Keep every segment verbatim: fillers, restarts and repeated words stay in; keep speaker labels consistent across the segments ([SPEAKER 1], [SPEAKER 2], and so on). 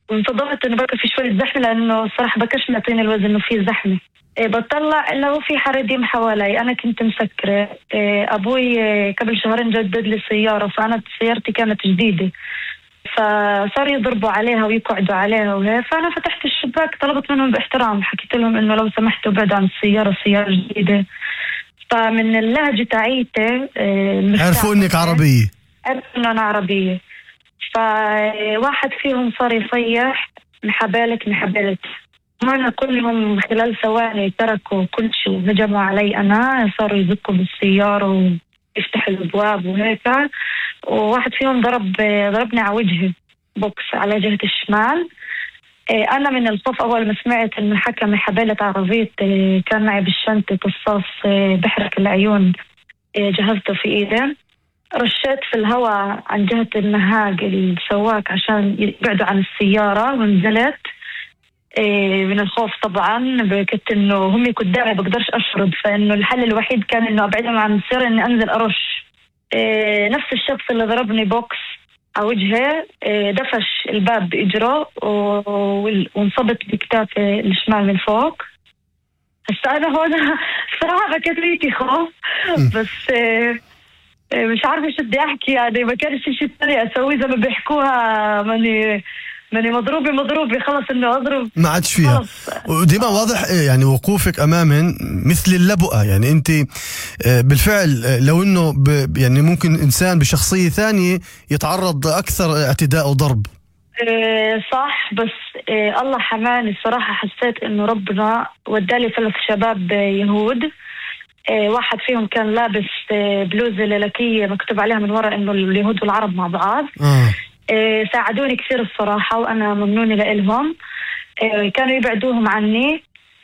[SPEAKER 1] وانصدمت انه بقى في شوية زحمة، لانه الصراحة بكش معطيني الوزن انه في زحمة. إيه بطلع انه في حريم حوالي. انا كنت مسكرة. إيه ابوي إيه قبل شهرين جدد لي سيارة، فانا سيارتي كانت جديدة، فصار يضربوا عليها ويقعدوا عليها وهيك. فانا فتحت الشباك، طلبت منهم باحترام، حكيت لهم انه لو سمحتوا بعد عن السيارة، السيارة جديدة. فمن اللهجة تاعيتي إيه
[SPEAKER 2] عرفوا انك عربية،
[SPEAKER 1] عرفوا انه انا عربية. فواحد فيهم صار يصيح محبالك محبالك. هنا كلهم خلال ثواني تركوا كل شيء وهجموا علي أنا، صاروا يزكوا بالسيارة ويفتحوا الأبواب وهيك. وواحد فيهم ضرب ضربني على وجهي بوكس على جهة الشمال. أنا من الخوف أول ما سمعت إنه حكى محبالة عربية، كان معي بالشنطة قصاص بحرق العيون، جهزته في إيدي، رشيت في الهواء عن جهة النهاج السواق عشان يبعدوا عن السيارة، ونزلت إيه من الخوف. طبعا كنت انه هم قدامي بقدرش اشرد، فانه الحل الوحيد كان انه ابعدهم عن السيارة، اني انزل ارش. إيه نفس الشخص اللي ضربني بوكس على وجهه إيه دفش الباب باجره وانصبت بكتافي الشمال من فوق. هسا انا هون صراحة بكيت ليكي خوف، بس إيه مش عارفة شو بدي أحكي. يعني ما كانش شيء ثاني أسويه زي ما بيحكوها، ماني ماني مضروبة مضروبة خلص إنه أضرب
[SPEAKER 2] ما عادش فيها. وديما واضح يعني وقوفك أمامهن مثل اللبؤة. يعني أنت بالفعل لو إنه يعني ممكن إنسان بشخصية ثانية يتعرض أكثر اعتداء وضرب.
[SPEAKER 1] إيه صح، بس إيه الله حماني الصراحة. حسيت إنه ربنا ودالي ثلاث شباب يهود. إيه واحد فيهم كان لابس إيه بلوزة ليلكية مكتوب عليها من وراء إنه اليهود والعرب مع بعض.
[SPEAKER 2] آه.
[SPEAKER 1] إيه ساعدوني كثير الصراحة، وأنا ممنونة لإلهم. إيه كانوا يبعدوهم عني.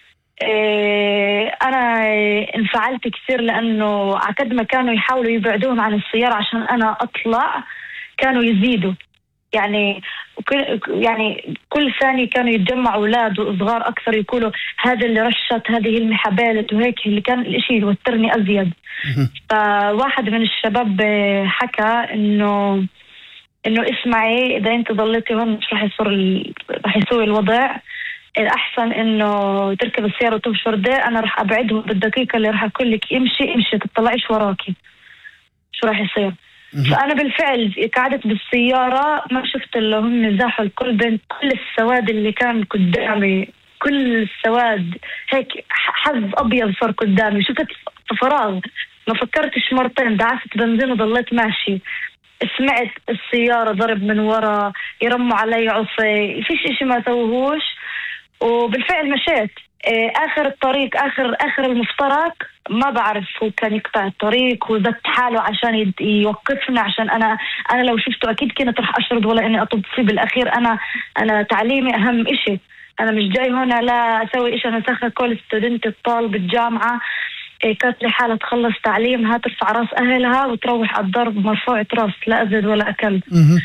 [SPEAKER 1] إيه أنا إيه انفعلت كثير، لأنه عقد ما كانوا يحاولوا يبعدوهم عن السيارة عشان أنا أطلع، كانوا يزيدوا. يعني كل يعني كل ثانية كانوا يتجمعوا أولاد وصغار أكثر يقولوا هذا اللي رشت، هذه المحبالة وهيك، اللي كان الإشي يوترني أزيد. فواحد من الشباب حكى إنه إنه اسمعي، إذا أنت ضليتي هون مش رح يصير ال... رح يسوي الوضع. الأحسن إنه تركب السيارة وتبشر ده، أنا رح أبعدهم بالدقيقة اللي رح أقول لك امشي امشي، تطلعيش وراكي شو رح يصير. فأنا بالفعل قعدت بالسيارة، ما شفت اللي هم زاحوا الكل بين كل السواد اللي كان قدامي، كل السواد هيك حز أبيض صار قدامي، شفت فراغ، ما فكرتش مرتين، دعست بنزين وضليت ماشي. سمعت السيارة ضرب من ورا، يرموا علي عصي، فيش إشي ما سووهوش. وبالفعل مشيت آخر الطريق، آخر آخر المفترق، ما بعرف هو كان يقطع الطريق وزت حاله عشان يوقفنا، عشان أنا أنا لو شفته أكيد كنت رح أشرد ولا إني أطب فيه. بالأخير أنا أنا تعليمي أهم إشي، أنا مش جاي هنا لا أسوي إشي. أنا ساخة كل ستودنت الطالب الجامعة كانت لي حالة تخلص تعليمها، ترفع راس أهلها وتروح على الضرب مرفوعة راس، لا أزد ولا أكل.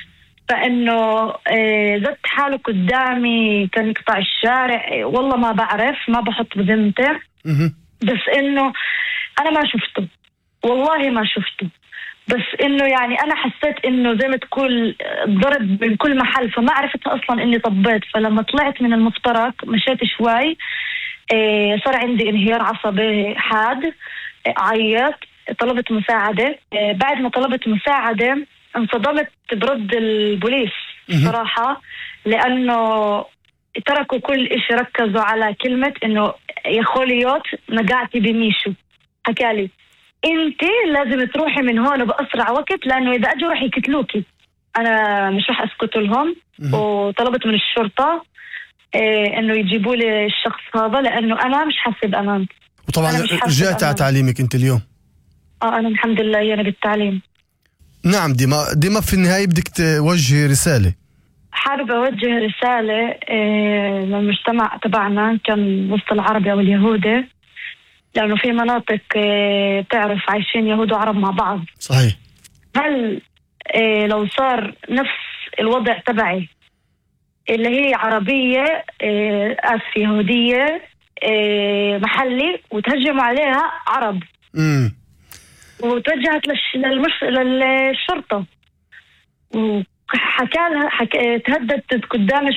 [SPEAKER 1] فإنه زدت حاله قدامي، كان يقطع الشارع، والله ما بعرف، ما بحط بذمته، بس إنه أنا ما شفته، والله ما شفته. بس إنه يعني أنا حسيت إنه زي ما تقول ضرب من كل محل، فما عرفت أصلا إني طبيت. فلما طلعت من المفترق مشيت شوي، إيه صار عندي انهيار عصبي حاد، إيه عيط، طلبت مساعدة. إيه بعد ما طلبت مساعدة انصدمت برد البوليس صراحة، لأنه تركوا كل إشي، ركزوا على كلمة إنه يا خوليوت نقعتي بميشو. حكالي انت لازم تروحي من هون بأسرع وقت، لأنه إذا أجوا رح يقتلوكي. أنا مش رح أسكت لهم، وطلبت من الشرطة إيه انه يجيبوا لي الشخص هذا، لانه انا مش حاسه بامان.
[SPEAKER 2] وطبعا رجعت على تعليمك انت اليوم؟ اه
[SPEAKER 1] انا الحمد لله انا بالتعليم.
[SPEAKER 2] نعم. ديما ديما في النهايه بدك توجهي رساله.
[SPEAKER 1] حابه اوجه رساله إيه للمجتمع تبعنا، كان وسط العربي او اليهودي، لانه في مناطق إيه تعرف عايشين يهود وعرب مع بعض.
[SPEAKER 2] صحيح.
[SPEAKER 1] هل إيه لو صار نفس الوضع تبعي اللي هي عربية إيه آسف يهودية إيه محلي، وتهجموا عليها عرب
[SPEAKER 2] امم
[SPEAKER 1] وتوجهت للش... للمش... للشرطة، وحكى لها حك... تهددت قدام